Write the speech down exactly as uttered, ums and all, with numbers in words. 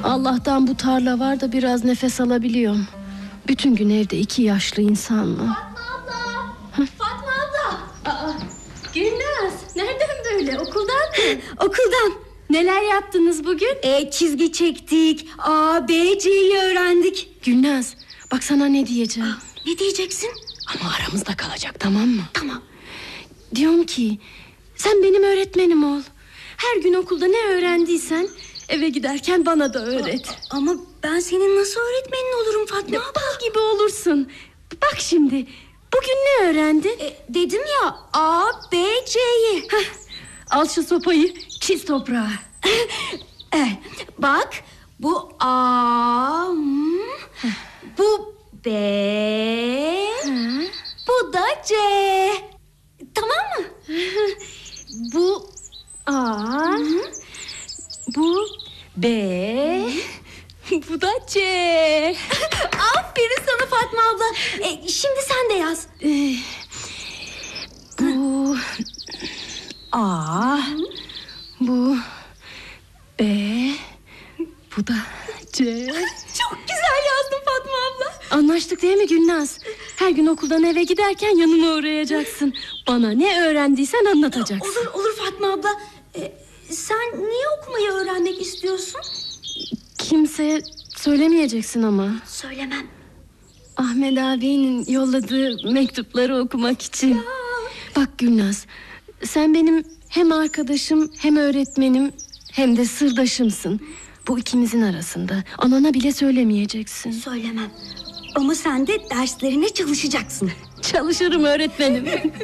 Allah'tan bu tarla var da biraz nefes alabiliyorum. Bütün gün evde iki yaşlı insanla. Fatma abla. Hı? Fatma abla. Aa, Gülnaz, nereden böyle? Okuldan mı? Okuldan. Neler yaptınız bugün? E, çizgi çektik. A, B, C'yi öğrendik. Gülnaz, bak sana ne diyeceğim. Aa, ne diyeceksin? Ama aramızda kalacak, tamam mı? Tamam. Diyorum ki sen benim öğretmenim ol. Her gün okulda ne öğrendiysen eve giderken bana da öğret. Aa, ama ben senin nasıl öğretmenin olurum Fatma abla? Bal gibi olursun. Bak şimdi, bugün ne öğrendin? E, dedim ya, A, B, C'yi. Heh, al şu sopayı, çiz toprağa. Evet, bak bu A, hmm, bu B, Ha? bu da C. Tamam mı? Bu A, bu B, bu da C. Aferin sana Fatma abla. E, şimdi sen de yaz. Ee, bu A, bu B, bu da C. Çok güzel yazdın Fatma abla. Anlaştık değil mi Gülnaz? Her gün okuldan eve giderken yanıma uğrayacaksın. Bana ne öğrendiysen anlatacaksın. Olur olur Fatma abla. E, sen niye okumayı öğrenmek istiyorsun? Kimseye söylemeyeceksin ama. Söylemem. Ahmet abinin yolladığı mektupları okumak için. Bak Gülnaz, sen benim hem arkadaşım hem öğretmenim hem de sırdaşımsın. Bu ikimizin arasında. Anana bile söylemeyeceksin. Söylemem. Ama sen de derslerine çalışacaksın. Çalışırım öğretmenim.